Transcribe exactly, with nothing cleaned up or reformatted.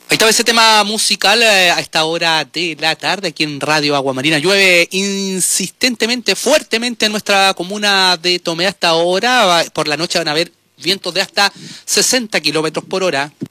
Ahí estaba ese tema musical eh, a esta hora de la tarde aquí en Radio Aguamarina. Llueve insistentemente, fuertemente en nuestra comuna de Tomé hasta ahora. Por la noche van a haber vientos de hasta sesenta kilómetros por hora.